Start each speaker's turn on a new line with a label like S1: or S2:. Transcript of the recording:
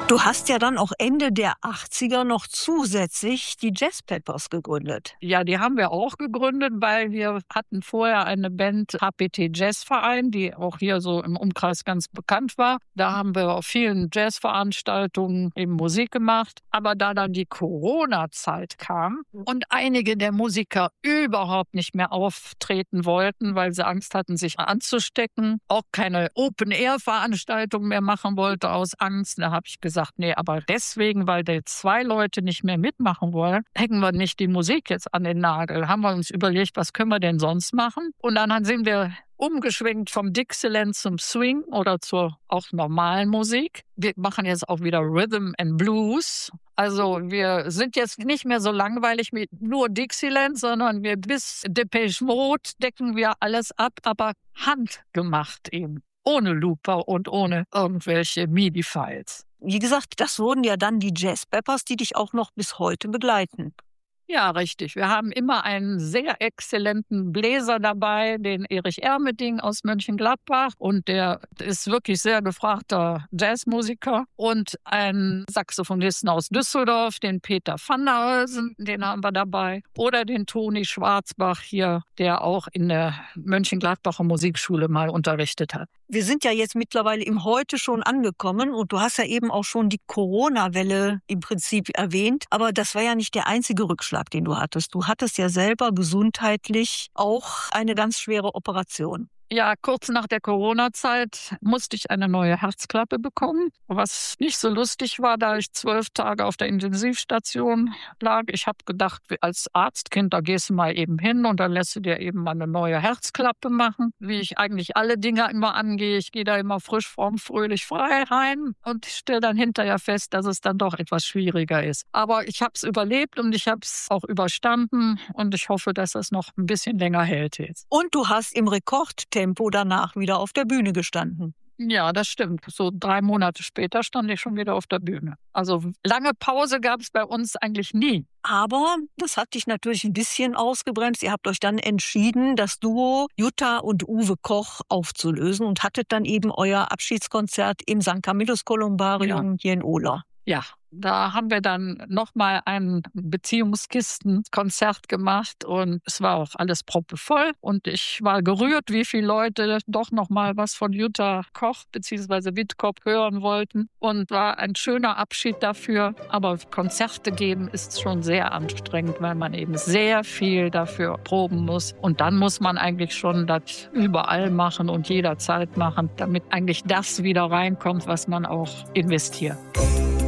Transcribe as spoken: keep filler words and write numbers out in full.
S1: Du hast ja dann auch Ende der achtziger noch zusätzlich die Jazz Peppers gegründet.
S2: Ja, die haben wir auch gegründet, weil wir hatten vorher eine Band, H P T Jazzverein, die auch hier so im Umkreis ganz bekannt war. Da haben wir auf vielen Jazzveranstaltungen eben Musik gemacht. Aber da dann die Corona-Zeit kam und einige der Musiker überhaupt nicht mehr auftreten wollten, weil sie Angst hatten, sich anzustecken, auch keine Open-Air-Veranstaltung mehr machen wollte aus Angst, da habe ich gesagt, nee, aber deswegen, weil da zwei Leute nicht mehr mitmachen wollen, hängen wir nicht die Musik jetzt an den Nagel. Haben wir uns überlegt, was können wir denn sonst machen? Und dann sind wir umgeschwenkt vom Dixieland zum Swing oder zur auch normalen Musik. Wir machen jetzt auch wieder Rhythm and Blues. Also wir sind jetzt nicht mehr so langweilig mit nur Dixieland, sondern wir bis Depeche Mode decken wir alles ab, aber handgemacht eben. Ohne Looper und ohne irgendwelche MIDI-Files.
S1: Wie gesagt, das wurden ja dann die Jazz Peppers, die dich auch noch bis heute begleiten.
S2: Ja, richtig. Wir haben immer einen sehr exzellenten Bläser dabei, den Erich Ermeding aus Mönchengladbach. Und der ist wirklich sehr gefragter Jazzmusiker. Und einen Saxophonisten aus Düsseldorf, den Peter van der Heusen, den haben wir dabei. Oder den Toni Schwarzbach hier, der auch in der Mönchengladbacher Musikschule mal unterrichtet hat.
S1: Wir sind ja jetzt mittlerweile im Heute schon angekommen und du hast ja eben auch schon die Corona-Welle im Prinzip erwähnt. Aber das war ja nicht der einzige Rückschlag, den du hattest. Du hattest ja selber gesundheitlich auch eine ganz schwere Operation.
S2: Ja, kurz nach der Corona-Zeit musste ich eine neue Herzklappe bekommen, was nicht so lustig war, da ich zwölf Tage auf der Intensivstation lag. Ich habe gedacht, als Arztkind, da gehst du mal eben hin und dann lässt du dir eben mal eine neue Herzklappe machen, wie ich eigentlich alle Dinge immer angehe. Ich gehe da immer frisch, fromm, fröhlich, frei rein und stelle dann hinterher fest, dass es dann doch etwas schwieriger ist. Aber ich habe es überlebt und ich habe es auch überstanden und ich hoffe, dass das noch ein bisschen länger hält jetzt.
S1: Und du hast im Rekordtempo danach wieder auf der Bühne gestanden.
S2: Ja, das stimmt. So drei Monate später stand ich schon wieder auf der Bühne. Also lange Pause gab es bei uns eigentlich nie.
S1: Aber das hat dich natürlich ein bisschen ausgebremst. Ihr habt euch dann entschieden, das Duo Jutta und Uwe Koch aufzulösen und hattet dann eben euer Abschiedskonzert im Sankt Camillus Kolumbarium ja. hier in Ohlau.
S2: Ja, da haben wir dann nochmal ein Beziehungskistenkonzert gemacht und es war auch alles proppevoll und ich war gerührt, wie viele Leute doch nochmal was von Jutta Koch bzw. Wittkop hören wollten und war ein schöner Abschied dafür. Aber Konzerte geben ist schon sehr anstrengend, weil man eben sehr viel dafür proben muss und dann muss man eigentlich schon das überall machen und jederzeit machen, damit eigentlich das wieder reinkommt, was man auch investiert.